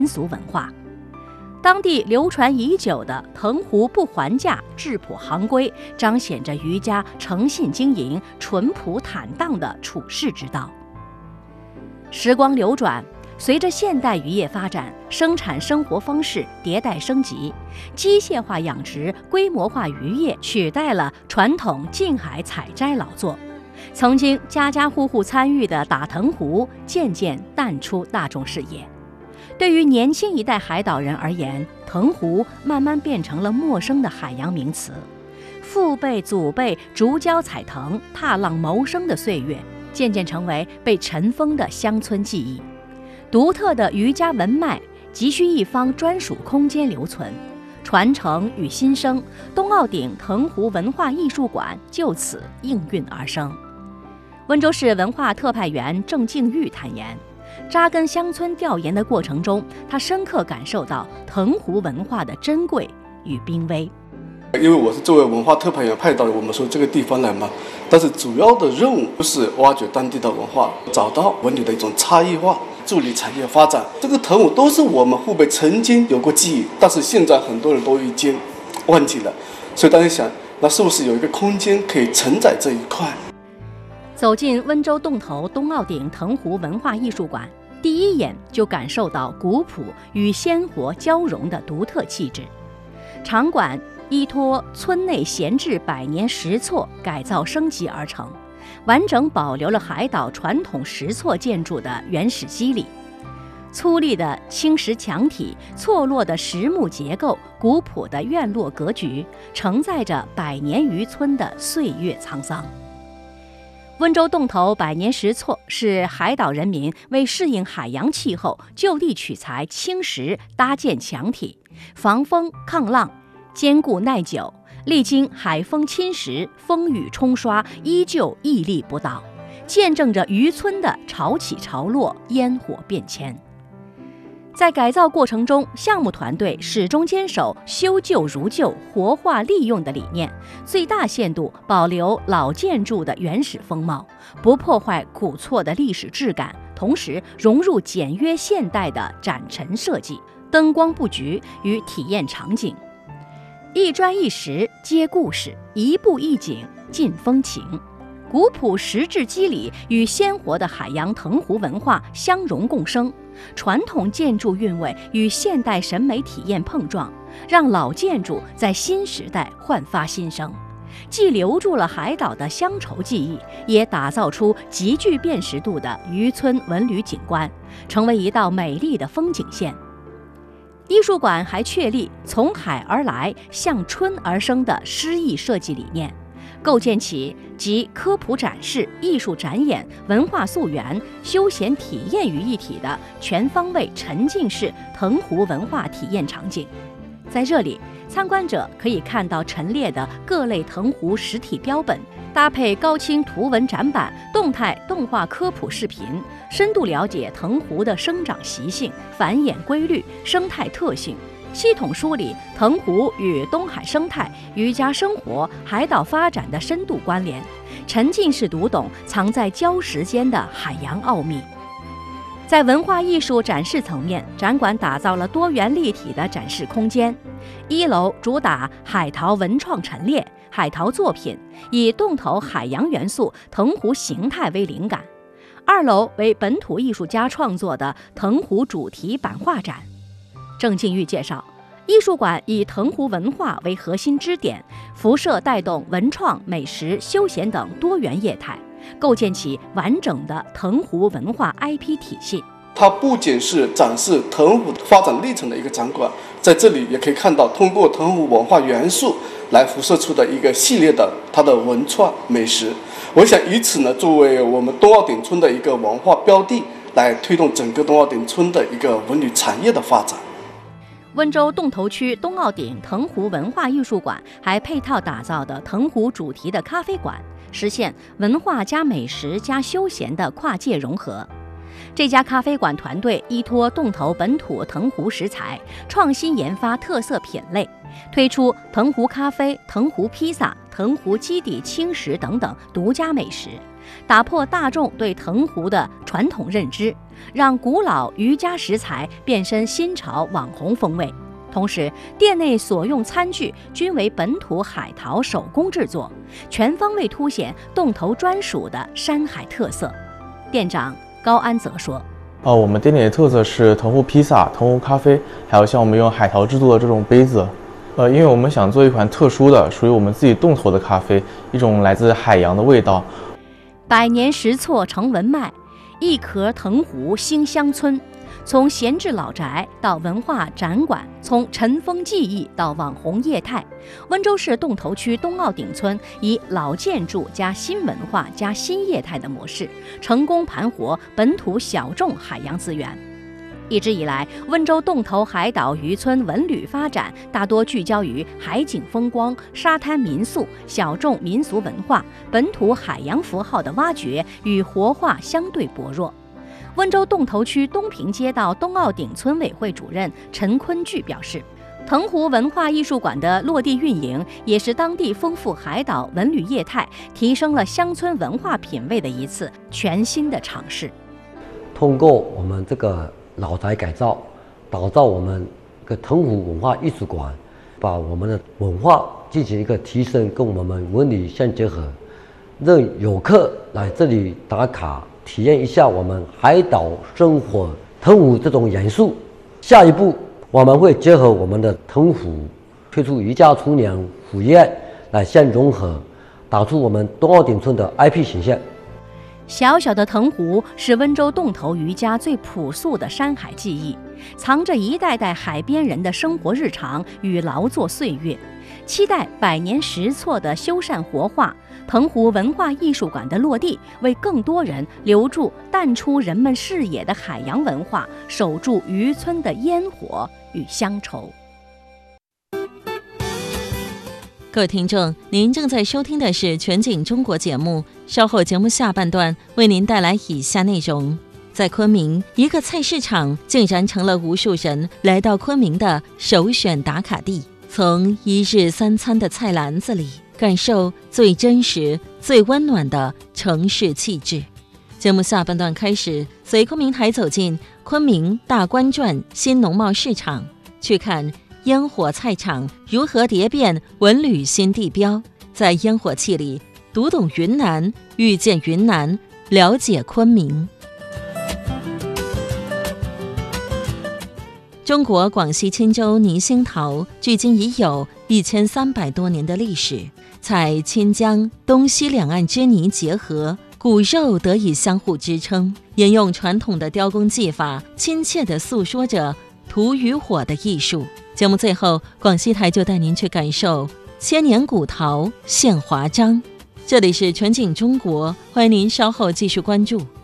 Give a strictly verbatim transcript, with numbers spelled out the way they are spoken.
民俗文化。当地流传已久的藤壶不还价、质朴行规，彰显着渔家诚信经营、淳朴坦荡的处世之道。时光流转，随着现代渔业发展，生产生活方式迭代升级，机械化养殖、规模化渔业取代了传统近海采摘劳作。曾经家家户户参与的打藤壶，渐渐淡出大众视野。对于年轻一代海岛人而言，藤壶慢慢变成了陌生的海洋名词。父辈祖辈逐礁采藤、踏浪谋生的岁月，渐渐成为被尘封的乡村记忆。独特的渔家文脉急需一方专属空间留存，传承与新生，东澳顶藤壶文化艺术馆就此应运而生。温州市文化特派员郑敬玉坦言，扎根乡村调研的过程中，他深刻感受到藤壶文化的珍贵与濒危。 因为我是作为文化特派员派到我们说这个地方来嘛，但是主要的任务就是挖掘当地的文化，找到文旅的一种差异化，助力产业发展。这个藤壶都是我们父辈曾经有过记忆，但是现在很多人都已经忘记了，所以大家想，那是不是有一个空间可以承载这一块？ 走进温州洞头东澳顶藤壶文化艺术馆，第一眼就感受到古朴与鲜活交融的独特气质。场馆依托村内闲置百年石厝改造升级而成，完整保留了海岛传统石厝建筑的原始肌理。粗粝的青石墙体、错落的实木结构、古朴的院落格局，承载着百年渔村的岁月沧桑。温州洞头百年石厝是海岛人民为适应海洋气候，就地取材青石搭建墙体，防风抗浪，坚固耐久，历经海风侵蚀、风雨冲刷，依旧屹立不倒，见证着渔村的潮起潮落、烟火变迁。在改造过程中，项目团队始终坚守修旧如旧、活化利用的理念，最大限度保留老建筑的原始风貌，不破坏古厝的历史质感，同时融入简约现代的展陈设计、灯光布局与体验场景。一砖一石接故事，一步一景尽风情。古朴石质肌理与鲜活的海洋藤壶文化相融共生，传统建筑韵味与现代审美体验碰撞，让老建筑在新时代焕发新生，既留住了海岛的乡愁记忆，也打造出极具辨识度的渔村文旅景观，成为一道美丽的风景线。艺术馆还确立从海而来、向春而生的诗意设计理念，构建起集科普展示、艺术展演、文化溯源、休闲体验于一体的全方位沉浸式藤壶文化体验场景。在这里，参观者可以看到陈列的各类藤壶实体标本，搭配高清图文展板、动态动画科普视频，深度了解藤壶的生长习性、繁衍规律、生态特性，系统梳理藤壶与东海生态、渔家生活、海岛发展的深度关联，沉浸式读懂藏在礁石间的海洋奥秘。在文化艺术展示层面，展馆打造了多元立体的展示空间。一楼主打海淘文创陈列、海淘作品，以洞头海洋元素、藤壶形态为灵感。二楼为本土艺术家创作的藤壶主题版画展。郑敬玉介绍，艺术馆以藤壶文化为核心支点，辐射带动文创、美食、休闲等多元业态，构建起完整的藤壶文化 I P 体系。 它不仅是展示藤壶发展历程的一个展馆，在这里也可以看到通过藤壶文化元素来辐射出的一个系列的它的文创美食。我想以此呢，作为我们东澳顶村的一个文化标的，来推动整个东澳顶村的一个文旅产业的发展。 温州洞头区东澳顶藤壶文化艺术馆还配套打造的藤壶主题的咖啡馆，实现文化加美食加休闲的跨界融合。这家咖啡馆团队依托洞头本土藤壶食材，创新研发特色品类，推出藤壶咖啡、藤壶披萨、藤壶基底轻食等等独家美食， 打破大众对藤壶的传统认知，让古老渔家食材变身新潮网红风味。同时，店内所用餐具均为本土海淘手工制作，全方位凸显洞头专属的山海特色。店长高安则说： 呃，我们店里的特色是藤壶披萨、藤壶咖啡，还有像我们用海淘制作的这种杯子。呃，因为我们想做一款特殊的、属于我们自己洞头的咖啡，一种来自海洋的味道。 百年石错成文脉，一壳藤壶兴乡村。从闲置老宅到文化展馆，从尘封记忆到网红业态，温州市洞头区东澳顶村以老建筑加新文化加新业态的模式，成功盘活本土小众海洋资源。一直以来，温州洞头海岛渔村文旅发展大多聚焦于海景风光、沙滩民宿、小众民俗文化、本土海洋符号的挖掘与活化相对薄弱。温州洞头区东平街道东澳顶村委会主任陈坤巨表示，藤壶文化艺术馆的落地运营，也是当地丰富海岛文旅业态、提升了乡村文化品味的一次全新的尝试。 通过我们这个老宅改造，打造我们个藤壶文化艺术馆，把我们的文化进行一个提升，跟我们文旅相结合，让游客来这里打卡，体验一下我们海岛生活藤壶这种元素。下一步我们会结合我们的藤壶，推出渔家厨娘壶宴来相融合，打出我们东澳顶村的 I P 形象。 小小的藤壶是温州洞头渔家最朴素的山海记忆，藏着一代代海边人的生活日常与劳作岁月。期待百年石错的修缮活化，藤壶文化艺术馆的落地，为更多人留住淡出人们视野的海洋文化，守住渔村的烟火与乡愁。 各位听众，您正在收听的是全景中国节目，稍后节目下半段为您带来以下内容。在昆明，一个菜市场竟然成了无数人来到昆明的首选打卡地，从一日三餐的菜篮子里感受最真实、最温暖的城市气质。节目下半段开始，随昆明台走进昆明大观转新农贸市场，去看烟火菜场如何蝶变文旅新地标，在烟火气里读懂云南，遇见云南，了解昆明。中国广西钦州泥兴陶距今已有一千三百多年的历史，采钦江东西两岸之泥结合，骨肉得以相互支撑，沿用传统的雕工技法，亲切地诉说着土与火的艺术。节目最后，广西台就带您去感受千年古陶现华章。这里是全景中国，欢迎您稍后继续关注。